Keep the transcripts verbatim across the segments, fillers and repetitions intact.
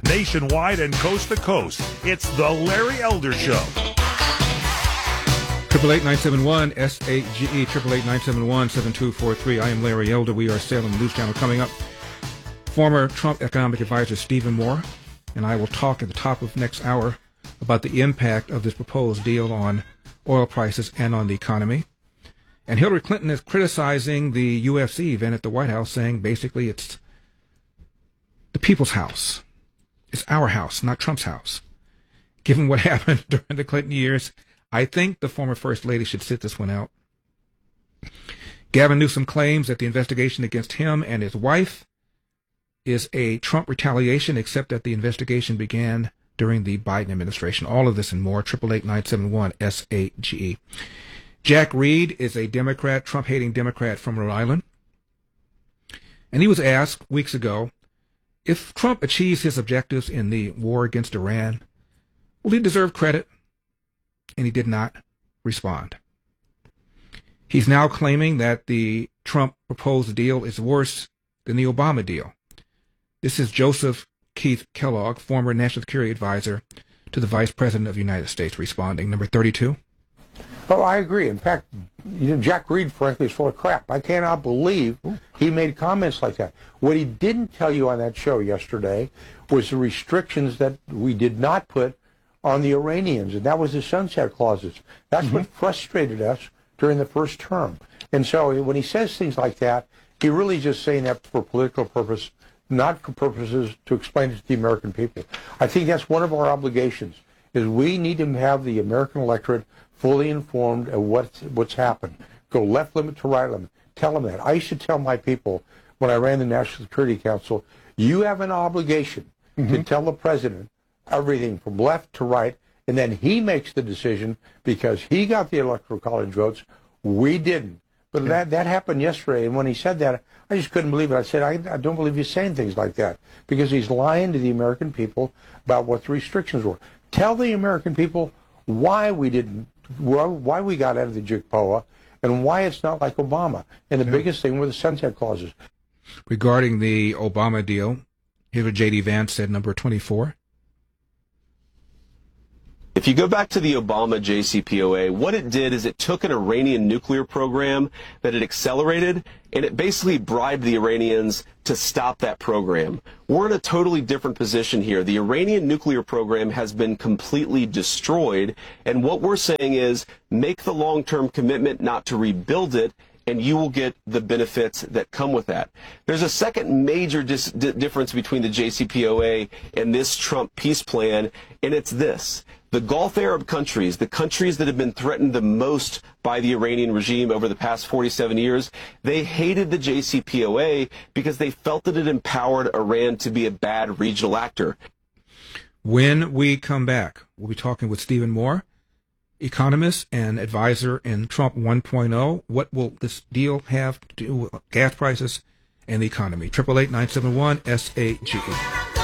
nationwide and coast to coast. It's the Larry Elder Show. Triple eight nine seven one S A G E triple eight nine seven one seven two four three. I am Larry Elder. We are Salem News Channel. Coming up, former Trump economic advisor Stephen Moore and I will talk at the top of next hour about the impact of this proposed deal on oil prices and on the economy. And Hillary Clinton is criticizing the U F C event at the White House, saying basically it's the people's house. It's our house, not Trump's house. Given what happened during the Clinton years, I think the former First Lady should sit this one out. Gavin Newsom claims that the investigation against him and his wife is a Trump retaliation, except that the investigation began during the Biden administration. All of this and more, triple eight nine seven one S A G E. Jack Reed is a Democrat, Trump-hating Democrat from Rhode Island. And he was asked weeks ago, if Trump achieves his objectives in the war against Iran, will he deserve credit? And he did not respond. He's now claiming that the Trump proposed deal is worse than the Obama deal. This is Joseph Keith Kellogg, former National Security Advisor to the Vice President of the United States, responding. Number thirty-two. Oh, I agree. In fact, you know, Jack Reed, frankly, is full of crap. I cannot believe he made comments like that. What he didn't tell you on that show yesterday was the restrictions that we did not put on the Iranians, and that was the sunset clauses. That's mm-hmm. what frustrated us during the first term. And so when he says things like that, he really just saying that for political purpose, not for purposes to explain it to the American people. I think that's one of our obligations, is we need to have the American electorate fully informed of what's, what's happened. Go left limit to right limit. Tell them that. I used to tell my people when I ran the National Security Council, you have an obligation mm-hmm. to tell the president everything from left to right, and then he makes the decision because he got the Electoral College votes. We didn't. But yeah. that, that happened yesterday, and when he said that, I just couldn't believe it. I said, I, I don't believe he's saying things like that, because he's lying to the American people about what the restrictions were. Tell the American people why we didn't, why we got out of the J C P O A, and why it's not like Obama. And the yeah. biggest thing were the sunset clauses. Regarding the Obama deal, here's what J D Vance said, number twenty-four. If you go back to the Obama J C P O A, what it did is it took an Iranian nuclear program that it accelerated, and it basically bribed the Iranians to stop that program. We're in a totally different position here. The Iranian nuclear program has been completely destroyed, and what we're saying is make the long-term commitment not to rebuild it, and you will get the benefits that come with that. There's a second major dis- di- difference between the J C P O A and this Trump peace plan, and it's this. The Gulf Arab countries, the countries that have been threatened the most by the Iranian regime over the past forty-seven years, they hated the J C P O A because they felt that it empowered Iran to be a bad regional actor. When we come back, we'll be talking with Stephen Moore, economist and advisor in Trump one point oh. What will this deal have to do with gas prices and the economy? triple eight nine seven one S A G E.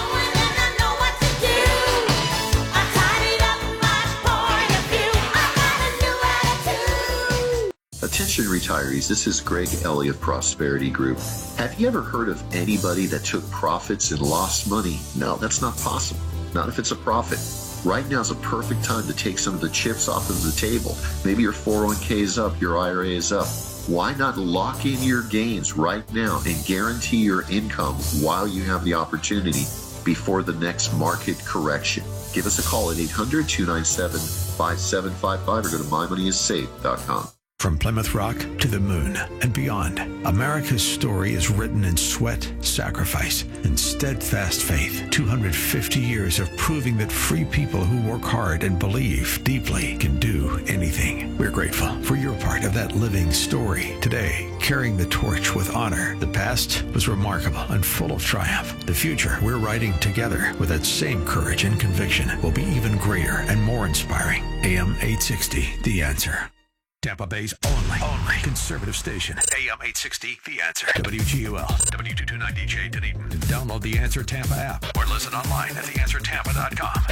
Attention retirees, this is Greg Elliott, Prosperity Group. Have you ever heard of anybody that took profits and lost money? No, that's not possible. Not if it's a profit. Right now is a perfect time to take some of the chips off of the table. Maybe your four oh one k is up, your I R A is up. Why not lock in your gains right now and guarantee your income while you have the opportunity before the next market correction? Give us a call at eight hundred, two nine seven, five seven five five or go to my money is safe dot com. From Plymouth Rock to the moon and beyond, America's story is written in sweat, sacrifice, and steadfast faith. two hundred fifty years of proving that free people who work hard and believe deeply can do anything. We're grateful for your part of that living story today, carrying the torch with honor. The past was remarkable and full of triumph. The future we're writing together with that same courage and conviction will be even greater and more inspiring. A M eight sixty, The Answer. Tampa Bay's only, only conservative station. A M eight sixty, The Answer. W G U L, W two twenty-nine D J Dunedin. Download the Answer Tampa app or listen online at the answer tampa dot com.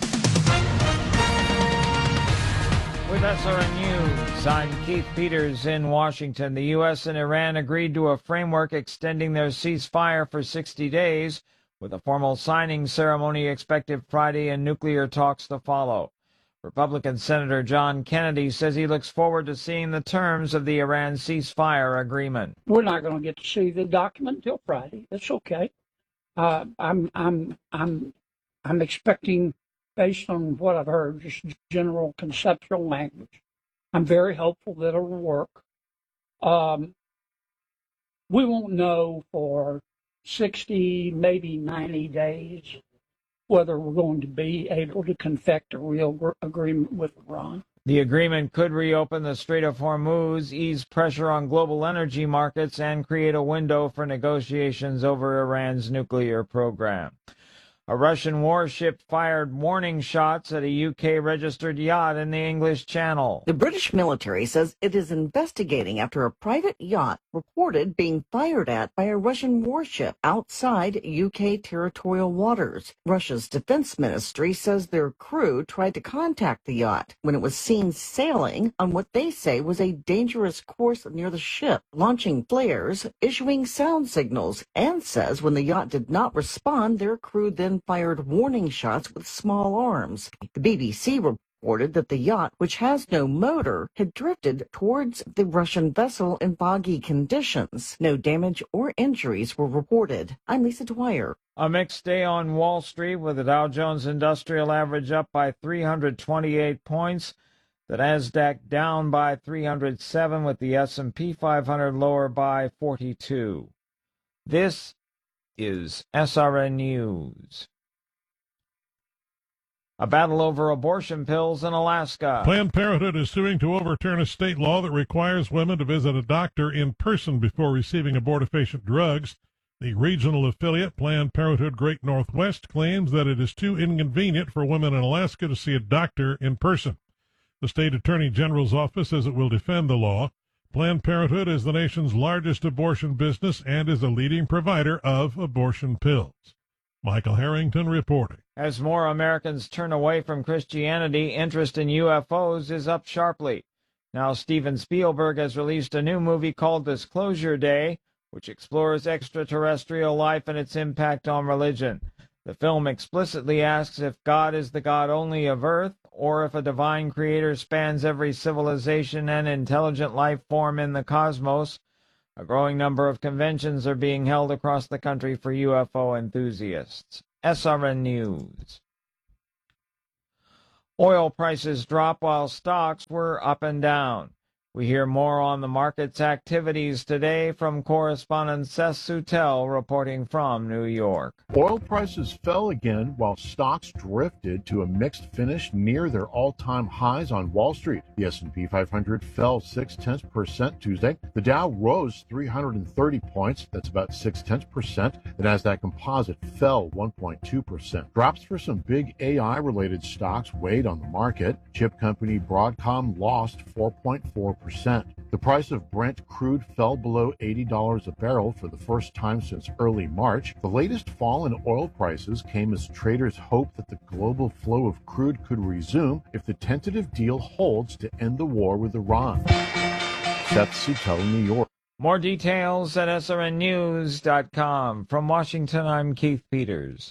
With S R N News, I'm Keith Peters in Washington. The U S and Iran agreed to a framework extending their ceasefire for sixty days, with a formal signing ceremony expected Friday and nuclear talks to follow. Republican Senator John Kennedy says he looks forward to seeing the terms of the Iran ceasefire agreement. We're not going to get to see the document until Friday. It's okay. Uh, I'm, I'm, I'm, I'm expecting, based on what I've heard, just general conceptual language. I'm very hopeful that it'll work. Um, we won't know for sixty, maybe ninety days whether we're going to be able to confect a real gr- agreement with Iran. The agreement could reopen the Strait of Hormuz, ease pressure on global energy markets, and create a window for negotiations over Iran's nuclear program. A Russian warship fired warning shots at a U K-registered yacht in the English Channel. The British military says it is investigating after a private yacht reported being fired at by a Russian warship outside U K territorial waters. Russia's defense ministry says their crew tried to contact the yacht when it was seen sailing on what they say was a dangerous course near the ship, launching flares, issuing sound signals, and says when the yacht did not respond, their crew then fired warning shots with small arms. The B B C reported that the yacht, which has no motor, had drifted towards the Russian vessel in foggy conditions. No damage or injuries were reported. I'm Lisa Dwyer. A mixed day on Wall Street with the Dow Jones Industrial Average up by three hundred twenty-eight points. The Nasdaq down by three hundred seven with the S and P five hundred lower by forty-two. This is S R N News. A battle over abortion pills in Alaska. Planned Parenthood is suing to overturn a state law that requires women to visit a doctor in person before receiving abortifacient drugs. The regional affiliate, Planned Parenthood Great Northwest, claims that it is too inconvenient for women in Alaska to see a doctor in person. The state attorney general's office says it will defend the law. Planned Parenthood is the nation's largest abortion business and is a leading provider of abortion pills. Michael Harrington reporting. As more Americans turn away from Christianity, interest in U F Os is up sharply. Now Steven Spielberg has released a new movie called Disclosure Day, which explores extraterrestrial life and its impact on religion. The film explicitly asks if God is the God only of Earth, or if a divine creator spans every civilization and intelligent life form in the cosmos. A growing number of conventions are being held across the country for U F O enthusiasts. S R N News. Oil prices drop while stocks were up and down. We hear more on the market's activities today from correspondent Seth Sutel reporting from New York. Oil prices fell again while stocks drifted to a mixed finish near their all-time highs on Wall Street. The S and P five hundred fell six-tenths percent Tuesday. The Dow rose three hundred thirty points. That's about six-tenths percent. The Nasdaq Composite fell one point two percent. Drops for some big A I-related stocks weighed on the market. Chip company Broadcom lost four point four percent. The price of Brent crude fell below eighty dollars a barrel for the first time since early March. The latest fall in oil prices came as traders hoped that the global flow of crude could resume if the tentative deal holds to end the war with Iran. Seth Sutel, New York. More details at S R N news dot com. From Washington, I'm Keith Peters.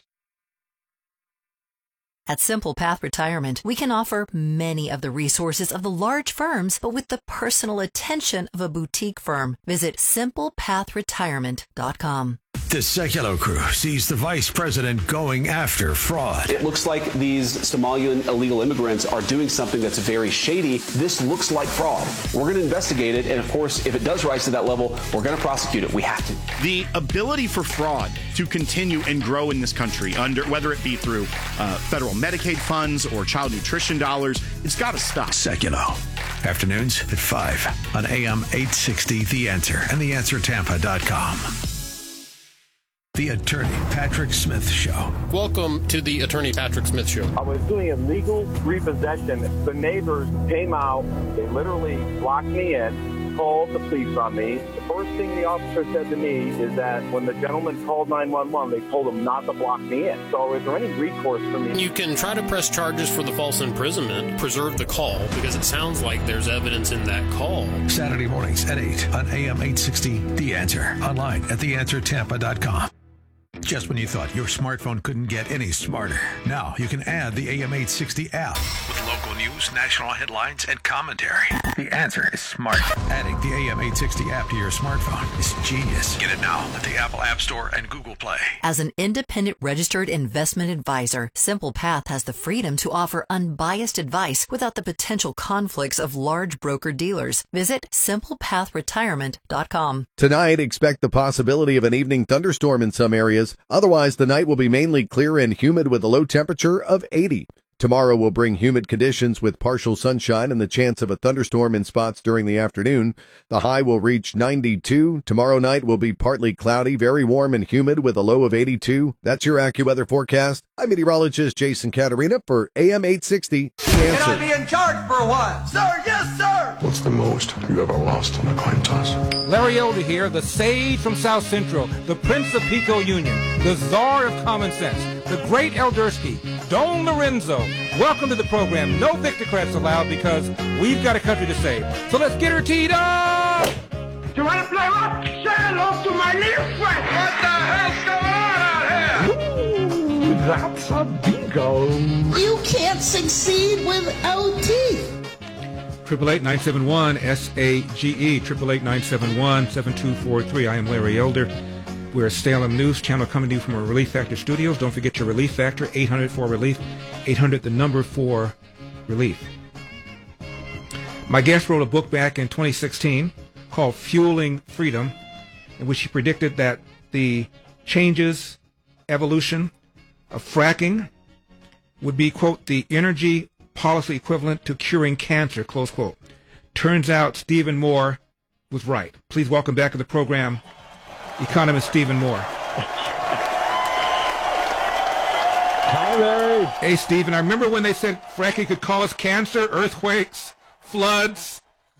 At Simple Path Retirement, we can offer many of the resources of the large firms, but with the personal attention of a boutique firm. Visit simple path retirement dot com. The Sekulow crew sees the vice president going after fraud. It looks like these Somalian illegal immigrants are doing something that's very shady. This looks like fraud. We're going to investigate it, and of course, if it does rise to that level, we're going to prosecute it. We have to. The ability for fraud to continue and grow in this country, under whether it be through uh, federal Medicaid funds or child nutrition dollars, it's got to stop. Sekulow. Afternoons at five on A M eight sixty The Answer and the answer tampa dot com. The Attorney Patrick Smith Show. Welcome to the Attorney Patrick Smith Show. I was doing illegal repossession. The neighbors came out. They literally locked me in, called the police on me. The first thing the officer said to me is that when the gentleman called nine one one, they told him not to block me in. So is there any recourse for me? You can try to press charges for the false imprisonment, preserve the call, because it sounds like there's evidence in that call. Saturday mornings at eight on A M eight sixty The Answer. Online at the answer tampa dot com. Just when you thought your smartphone couldn't get any smarter, now you can add the A M eight sixty app with local news, national headlines, and commentary. The answer is smart. Adding the A M eight sixty app to your smartphone is genius. Get it now at the Apple App Store and Google Play. As an independent registered investment advisor, Simple Path has the freedom to offer unbiased advice without the potential conflicts of large broker dealers. Visit simple path retirement dot com. Tonight, expect the possibility of an evening thunderstorm in some areas. Otherwise, the night will be mainly clear and humid with a low temperature of eighty. Tomorrow will bring humid conditions with partial sunshine and the chance of a thunderstorm in spots during the afternoon. The high will reach ninety-two. Tomorrow night will be partly cloudy, very warm and humid with a low of eighty-two. That's your AccuWeather forecast. I'm meteorologist Jason Caterina for A M eight sixty. The Answer. Can I be in charge for a while? Sir, yes, sir! What's the most you ever lost on a coin toss? Larry Elder here, the sage from South Central, the Prince of Pico Union, the czar of common sense, the great Eldersky, Don Lorenzo. Welcome to the program. No Victocrats allowed because we've got a country to save. So let's get her teed up! You want to play rock? Say hello to my little friend! What the hell's going on out here? Ooh, that's a bingo. You can't succeed without teeth. Triple eight nine seven one S A G E. Triple eight nine seven one seven two four three. I am Larry Elder. We're a Salem News Channel coming to you from our Relief Factor studios. Don't forget your Relief Factor, eight hundred for relief, eight hundred the number for relief. My guest wrote a book back in twenty sixteen called Fueling Freedom, in which he predicted that the changes, evolution of fracking would be, quote, the energy policy equivalent to curing cancer, close quote. Turns out Stephen Moore was right. Please welcome back to the program, economist Stephen Moore. Hi, Larry. Hey, Stephen, I remember when they said fracking could cause cancer, earthquakes, floods.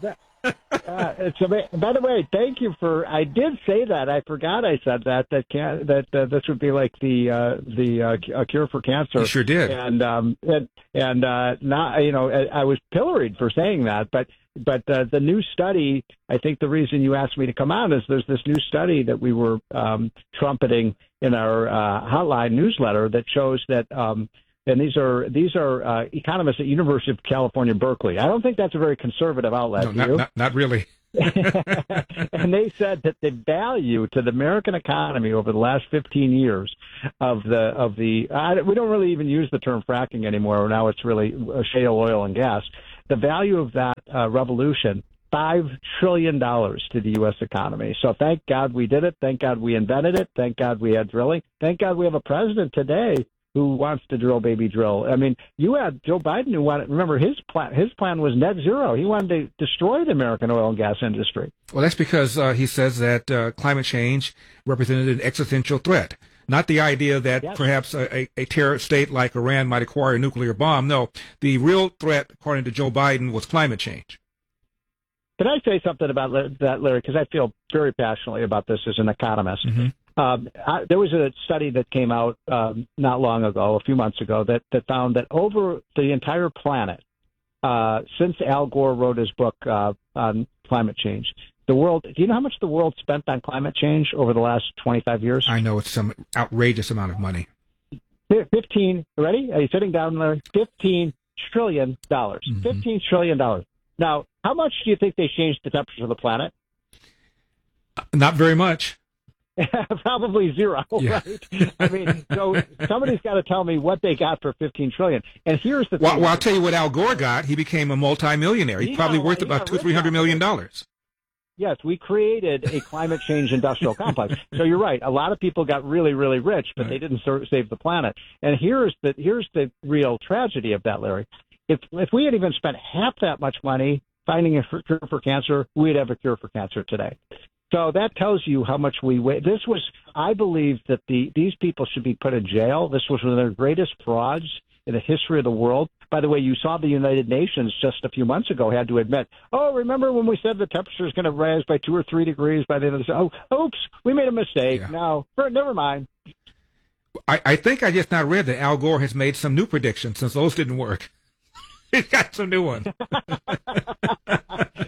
uh, it's ama- by the way, thank you for. I did say that. I forgot I said that. That can, that uh, this would be like the uh, the uh, a cure for cancer. You sure did. And um and and uh, not you know I, I was pilloried for saying that, but but uh, the new study. I think the reason you asked me to come on is there's this new study that we were um, trumpeting in our uh, hotline newsletter that shows that. Um, And these are these are uh, economists at University of California, Berkeley. I don't think that's a very conservative outlet. No, do not, you? not, not really. And they said that the value to the American economy over the last fifteen years of the of the uh, we don't really even use the term fracking anymore. Now it's really shale oil and gas. The value of that uh, revolution. Five trillion dollars to the U S economy. So thank God we did it. Thank God we invented it. Thank God we had drilling. Thank God we have a president today who wants to drill, baby, drill. I mean, you had Joe Biden who wanted, remember, his plan, his plan was net zero. He wanted to destroy the American oil and gas industry. Well, that's because uh, he says that uh, climate change represented an existential threat. Not the idea that yes. perhaps a, a, a terror state like Iran might acquire a nuclear bomb. No, the real threat, according to Joe Biden, was climate change. Can I say something about that, Larry? Because I feel very passionately about this as an economist. Mm-hmm. Um, I, there was a study that came out um, not long ago, a few months ago, that, that found that over the entire planet, uh, since Al Gore wrote his book uh, on climate change, the world, do you know how much the world spent on climate change over the last twenty-five years? I know it's some outrageous amount of money. fifteen, ready? Are you sitting down, Larry? fifteen trillion dollars. Mm-hmm. fifteen trillion dollars. Now, how much do you think they changed the temperature of the planet? Not very much. Probably zero, yeah. right? I mean, so somebody's got to tell me what they got for fifteen trillion. And here's the well, thing. Well, I'll tell you what Al Gore got. He became a multimillionaire. He's he probably got, worth he about two, three hundred million dollars. Yes, we created a climate change industrial complex. So you're right. A lot of people got really, really rich, but right. they didn't save the planet. And here's the here's the real tragedy of that, Larry. If if we had even spent half that much money finding a cure for cancer, we'd have a cure for cancer today. So that tells you how much we wait. This was, I believe that the these people should be put in jail. This was one of their greatest frauds in the history of the world. By the way, you saw the United Nations just a few months ago had to admit, oh, remember when we said the temperature is going to rise by two or three degrees by the end of the summer? Oh, oops, we made a mistake. Yeah. No, never mind. I, I think I just now read that Al Gore has made some new predictions since those didn't work. He's got some new ones.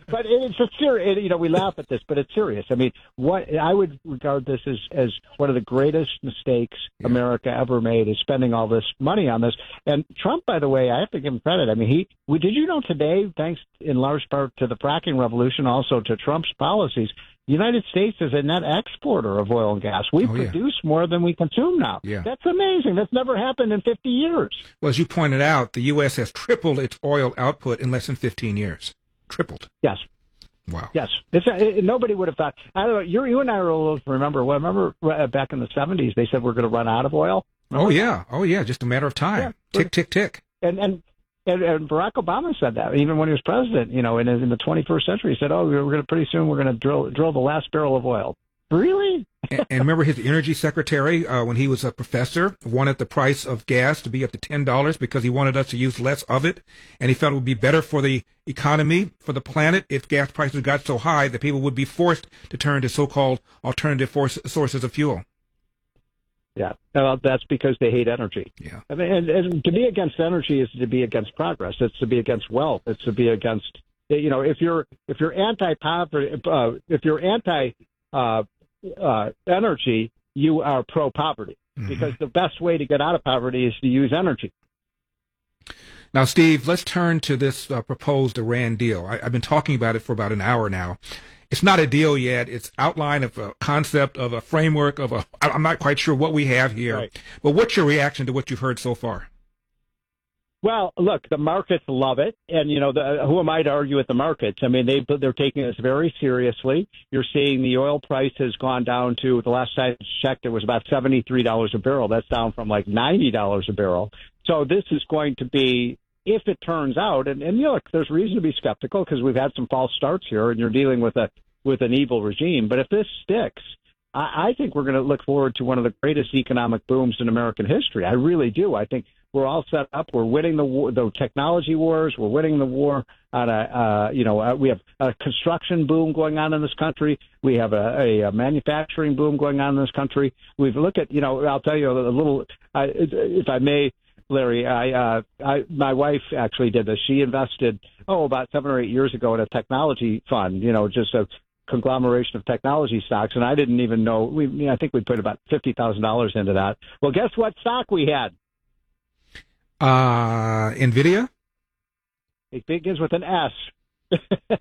but it's a serious. You know, we laugh at this, but it's serious. I mean, what I would regard this as as one of the greatest mistakes yeah. America ever made is spending all this money on this. And Trump, by the way, I have to give him credit. I mean, he. We, did you know today, thanks in large part to the fracking revolution, also to Trump's policies, the United States is a net exporter of oil and gas. We oh, produce yeah. more than we consume now. Yeah. That's amazing. That's never happened in fifty years. Well, as you pointed out, the U S has tripled its oil output in less than fifteen years. Tripled. Yes. Wow. Yes. It's, it, nobody would have thought. I don't know. You, you and I are old to remember. Well, remember uh, back in the seventies, they said we're going to run out of oil. Remember? Oh yeah. Oh yeah. Just a matter of time. Yeah. Tick, tick, tick. And and. And, and Barack Obama said that even when he was president, you know, in, in the twenty-first century, he said, "Oh, we're going to pretty soon we're going to drill drill the last barrel of oil." Really? and, and remember, his energy secretary, uh, when he was a professor, wanted the price of gas to be up to ten dollars because he wanted us to use less of it, and he felt it would be better for the economy, for the planet, if gas prices got so high that people would be forced to turn to so-called alternative force, sources of fuel. Yeah, well, that's because they hate energy. Yeah, I mean, and, and to be against energy is to be against progress. It's to be against wealth. It's to be against, you know, if you're if you're anti-poverty, uh, if you're anti uh, uh, energy, you are pro-poverty mm-hmm. because the best way to get out of poverty is to use energy. Now, Steve, let's turn to this uh, proposed Iran deal. I, I've been talking about it for about an hour now. It's not a deal yet. It's outline of a concept, of a framework, of a, I'm not quite sure what we have here. Right. But what's your reaction to what you've heard so far? Well, look, the markets love it. And, you know, the, who am I to argue with the markets? I mean, they, they're taking this very seriously. You're seeing the oil price has gone down to, the last time I checked, it was about seventy-three dollars a barrel. That's down from like ninety dollars a barrel. So this is going to be, if it turns out, and, and you know, look, there's reason to be skeptical because we've had some false starts here, and you're dealing with a with an evil regime. But if this sticks, I, I think we're going to look forward to one of the greatest economic booms in American history. I really do. I think we're all set up. We're winning the war, the technology wars. We're winning the war on a, uh, you know, uh, we have a construction boom going on in this country. We have a, a, a manufacturing boom going on in this country. We've looked at, you know, I'll tell you a little, uh, if I may, Larry, I, uh, I, my wife actually did this. She invested, oh, about seven or eight years ago in a technology fund, you know, just a conglomeration of technology stocks. And I didn't even know, we, you know, I think we put about fifty thousand dollars into that. Well, guess what stock we had? Uh, NVIDIA? It begins with an S.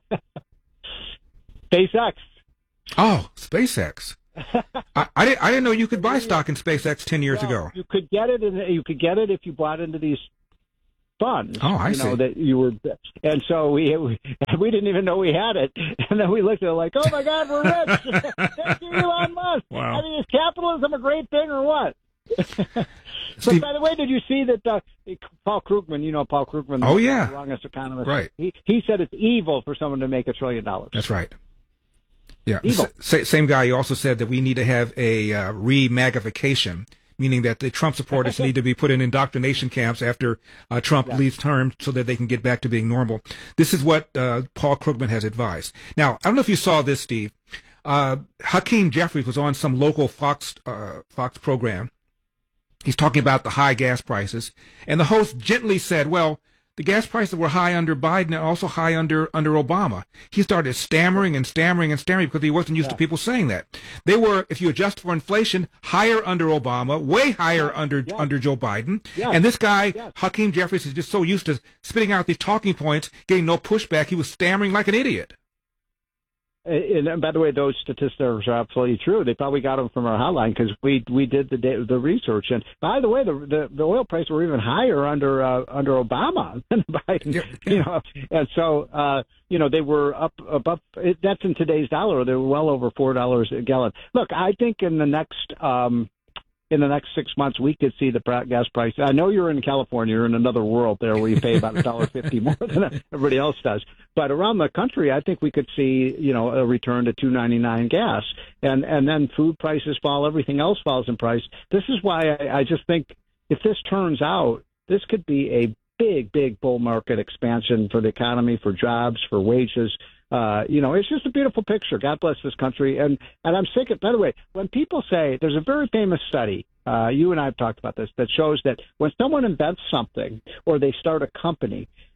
SpaceX. Oh, SpaceX. I, I didn't. I didn't know you could buy stock in SpaceX ten years well, ago. You could get it. In, you could get it if you bought into these funds. Oh, I you see. Know, that you were, and so we, we we didn't even know we had it, and then we looked at it like, oh my God, we're rich. Thank you, Elon Musk. Wow. I mean, is capitalism a great thing or what? But Steve, by the way, did you see that uh, Paul Krugman? You know Paul Krugman. Oh yeah, the longest economist. Right. He he said it's evil for someone to make a trillion dollars. That's right. Yeah. Evil. S- same guy. He also said that we need to have a uh, re-magnification, meaning that the Trump supporters need to be put in indoctrination camps after uh, Trump yeah. leaves term so that they can get back to being normal. This is what uh, Paul Krugman has advised. Now, I don't know if you saw this, Steve. Uh, Hakeem Jeffries was on some local Fox uh, Fox program. He's talking about the high gas prices, and the host gently said, well, the gas prices were high under Biden and also high under under Obama. He started stammering and stammering and stammering because he wasn't used yeah. to people saying that. They were, if you adjust for inflation, higher under Obama, way higher yeah. under yeah. under Joe Biden. Yeah. And this guy, yeah. Hakeem Jeffries, is just so used to spitting out these talking points, getting no pushback. He was stammering like an idiot. And, and by the way, those statistics are absolutely true. They probably got them from our hotline because we we did the the research. And by the way, the the, the oil prices were even higher under uh, under Obama than Biden. Yeah, yeah. You know, and so uh, you know they were up above. That's in today's dollar. They were well over four dollars a gallon. Look, I think in the next. Um, In the next six months, we could see the gas price. I know you're in California. You're in another world there where you pay about a dollar fifty more than everybody else does. But around the country, I think we could see, you know, a return to two ninety-nine gas, and and then food prices fall. Everything else falls in price. This is why I, I just think if this turns out, this could be a big, big bull market expansion for the economy, for jobs, for wages. Uh, you know, it's just a beautiful picture. God bless this country. And, and I'm sick of, by the way, when people say, there's a very famous study, uh, you and I have talked about this, that shows that when someone invents something or they start a company,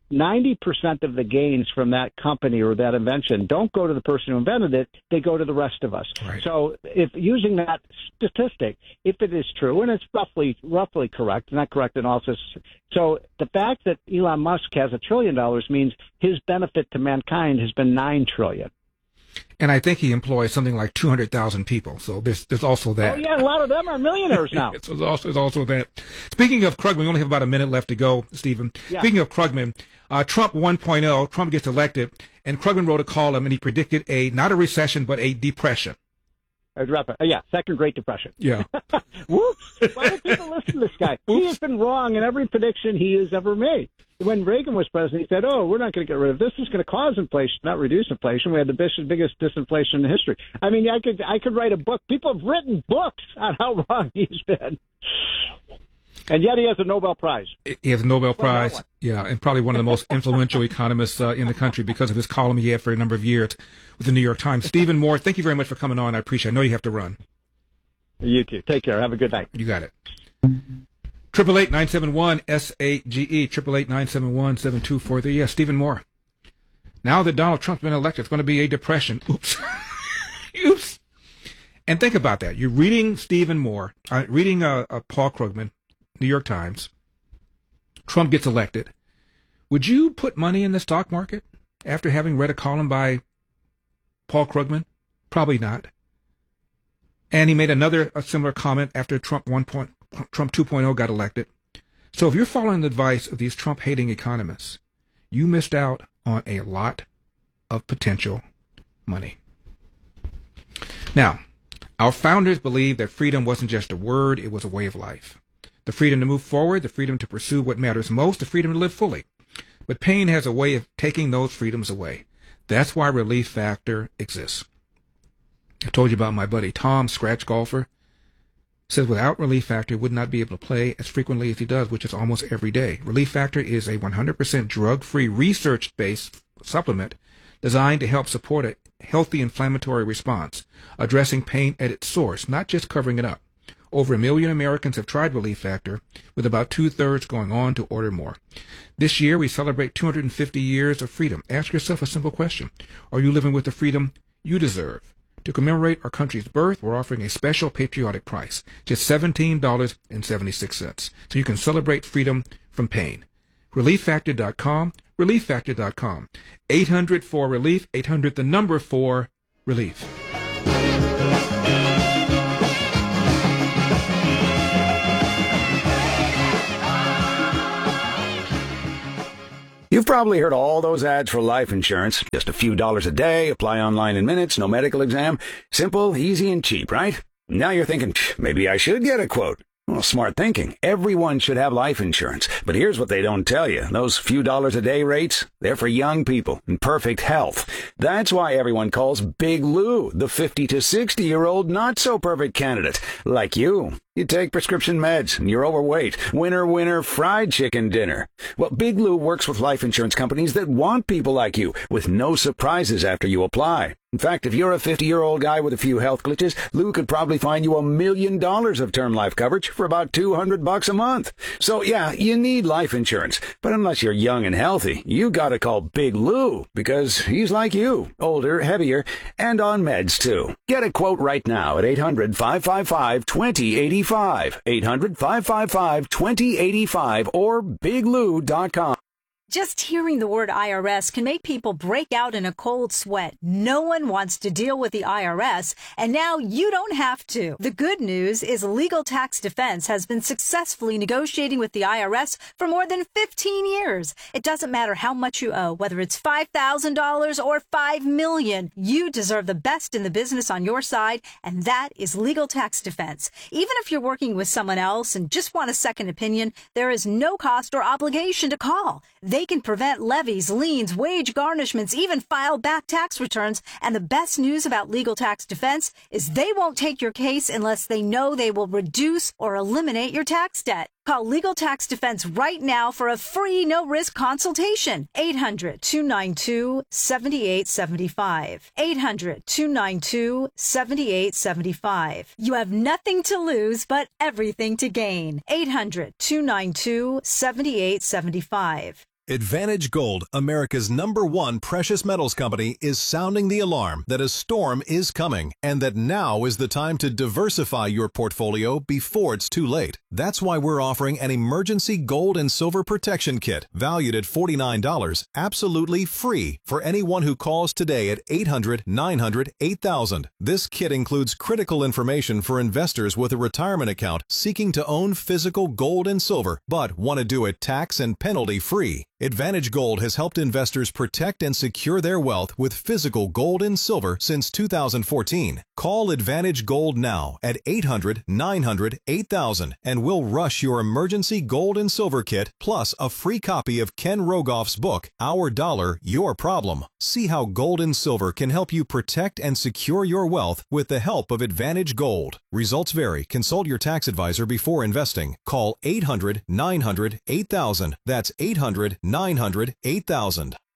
ninety percent of the gains from that company or that invention don't go to the person who invented it, they go to the rest of us. Right. So if using that statistic, if it is true, and it's roughly roughly correct, not correct in all cases, so the fact that Elon Musk has a trillion dollars means his benefit to mankind has been nine trillion. And I think he employs something like two hundred thousand people. So there's there's also that. Oh, yeah, a lot of them are millionaires now. So there's also, there's also that. Speaking of Krugman, we only have about a minute left to go, Stephen. Yeah. Speaking of Krugman, uh, Trump one point oh, Trump gets elected, and Krugman wrote a column, and he predicted a, not a recession, but a depression. Uh, yeah, Second Great Depression. Yeah. Whoops. Why do people listen to this guy? He has been wrong in every prediction he has ever made. When Reagan was president, he said, oh, we're not going to get rid of this. It's going to cause inflation, not reduce inflation. We had the biggest, biggest disinflation in history. I mean, I could I could write a book. People have written books on how wrong he's been. And yet he has a Nobel Prize. He has a Nobel Prize, yeah, and probably one of the most influential economists uh, in the country because of his column he had for a number of years with the New York Times. Stephen Moore, thank you very much for coming on. I appreciate it. I know you have to run. You too. Take care. Have a good night. You got it. Triple eight nine seven one S A G E triple eight nine seven one seven two four three. Yes, Stephen Moore. Now that Donald Trump's been elected, it's going to be a depression. Oops, oops. And think about that. You're reading Stephen Moore, uh, reading uh, uh, Paul Krugman, New York Times. Trump gets elected. Would you put money in the stock market after having read a column by Paul Krugman? Probably not. And he made another a similar comment after Trump one point. Trump two point oh got elected. So if you're following the advice of these Trump-hating economists, you missed out on a lot of potential money. Now, our founders believed that freedom wasn't just a word, it was a way of life. The freedom to move forward, the freedom to pursue what matters most, the freedom to live fully. But pain has a way of taking those freedoms away. That's why Relief Factor exists. I told you about my buddy Tom, scratch golfer. Says without Relief Factor, would not be able to play as frequently as he does, which is almost every day. Relief Factor is a one hundred percent drug-free, research-based supplement designed to help support a healthy inflammatory response, addressing pain at its source, not just covering it up. Over a million Americans have tried Relief Factor, with about two-thirds going on to order more. This year, we celebrate two hundred fifty years of freedom. Ask yourself a simple question. Are you living with the freedom you deserve? To commemorate our country's birth, we're offering a special patriotic price, just seventeen dollars and seventy-six cents, so you can celebrate freedom from pain. relief factor dot com, relief factor dot com. eight hundred four relief, eight hundred the number four relief. You've probably heard all those ads for life insurance. Just a few dollars a day, apply online in minutes, no medical exam. Simple, easy, and cheap, right? Now you're thinking, maybe I should get a quote. Well, smart thinking. Everyone should have life insurance. But here's what they don't tell you. Those few dollars a day rates, they're for young people in perfect health. That's why everyone calls Big Lou the fifty to sixty-year-old not-so-perfect candidate, like you. You take prescription meds, and you're overweight. Winner, winner, fried chicken dinner. Well, Big Lou works with life insurance companies that want people like you, with no surprises after you apply. In fact, if you're a fifty-year-old guy with a few health glitches, Lou could probably find you a million dollars of term life coverage for about two hundred bucks a month. So, yeah, you need life insurance. But unless you're young and healthy, you gotta call Big Lou, because he's like you, older, heavier, and on meds, too. Get a quote right now at eight hundred, five five five, two zero eight five, eight hundred, five five five, two zero eight five, or big lou dot com. Just hearing the word I R S can make people break out in a cold sweat. No one wants to deal with the I R S, and now you don't have to. The good news is Legal Tax Defense has been successfully negotiating with the I R S for more than fifteen years. It doesn't matter how much you owe, whether it's five thousand dollars or five million dollars. You deserve the best in the business on your side, and that is Legal Tax Defense. Even if you're working with someone else and just want a second opinion, there is no cost or obligation to call. They can prevent levies, liens, wage garnishments, even file back tax returns. And the best news about Legal Tax Defense is they won't take your case unless they know they will reduce or eliminate your tax debt. Call Legal Tax Defense right now for a free no-risk consultation. eight hundred, two nine two, seven eight seven five. eight hundred, two nine two, seven eight seven five. You have nothing to lose but everything to gain. eight hundred, two nine two, seven eight seven five. Advantage Gold, America's number one precious metals company, is sounding the alarm that a storm is coming and that now is the time to diversify your portfolio before it's too late. That's why we're offering an emergency gold and silver protection kit valued at forty-nine dollars, absolutely free for anyone who calls today at eight hundred, nine hundred, eight thousand. This kit includes critical information for investors with a retirement account seeking to own physical gold and silver, but want to do it tax and penalty free. Advantage Gold has helped investors protect and secure their wealth with physical gold and silver since two thousand fourteen. Call Advantage Gold now at eight hundred, nine hundred, eight thousand and we'll rush your emergency gold and silver kit plus a free copy of Ken Rogoff's book, Our Dollar, Your Problem. See how gold and silver can help you protect and secure your wealth with the help of Advantage Gold. Results vary. Consult your tax advisor before investing. Call eight hundred, nine hundred, eight thousand. That's eight hundred, nine hundred, eight thousand.